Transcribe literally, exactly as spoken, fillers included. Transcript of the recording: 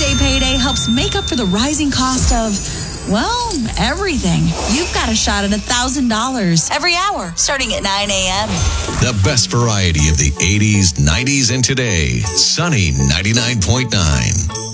weekday payday helps make up for the rising cost of, well, everything. You've got a shot at one thousand dollars every hour, starting at nine a.m. The best variety of the eighties, nineties, and today. Sunny ninety-nine point nine.